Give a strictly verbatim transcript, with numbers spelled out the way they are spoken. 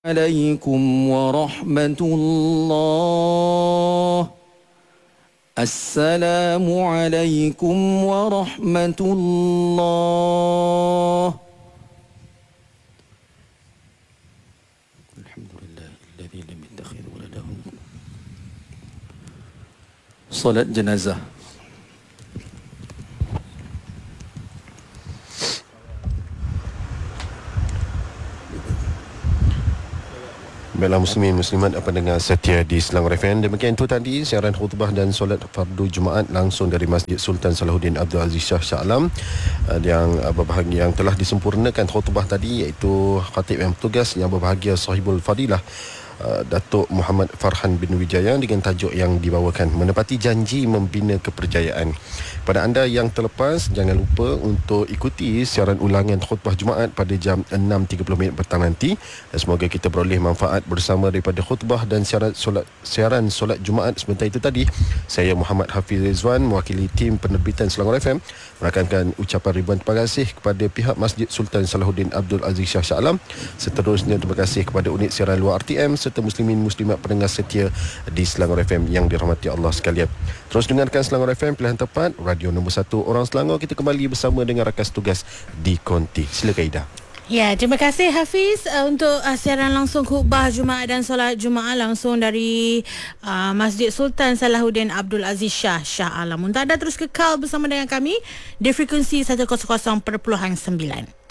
عليكم ورحمة الله. السلام عليكم ورحمة الله. الحمد لله الذي لم يتخذ ولده. صلاة جنازة. Baiklah muslimin muslimat apa dengar setia di Selangor F M. Demikian itu tadi siaran khutbah dan solat fardu Jumaat langsung dari Masjid Sultan Salahuddin Abdul Aziz Shah Shah Alam uh, yang uh, berbahagia yang telah disempurnakan khutbah tadi, iaitu khatib yang bertugas yang berbahagia sahibul fadilah uh, Datuk Muhammad Farhan bin Wijaya dengan tajuk yang dibawakan menepati janji membina kepercayaan. Pada anda yang terlepas, jangan lupa untuk ikuti siaran ulangan khutbah Jumaat pada jam enam tiga puluh minit petang nanti. Dan semoga kita beroleh manfaat bersama daripada khutbah dan siaran solat, siaran solat Jumaat sebentar itu tadi. Saya Muhammad Hafiz Rizwan mewakili tim penerbitan Selangor F M merakamkan ucapan ribuan terima kasih kepada pihak Masjid Sultan Salahuddin Abdul Aziz Shah Shah Alam. Seterusnya terima kasih kepada unit siaran luar R T M serta muslimin muslimat pendengar setia di Selangor F M yang dirahmati Allah sekalian. Terus dengarkan Selangor F M, pilihan tepat, radio nombor satu orang Selangor. Kita kembali bersama dengan rakan tugas di Konti. Silakan Ida. Ya, terima kasih Hafiz uh, untuk uh, siaran langsung khutbah Jumaat dan solat Jumaat langsung dari uh, Masjid Sultan Salahuddin Abdul Aziz Shah Shah Alam. Untuk anda terus kekal bersama dengan kami di frekuensi seratus perpuluhan sembilan.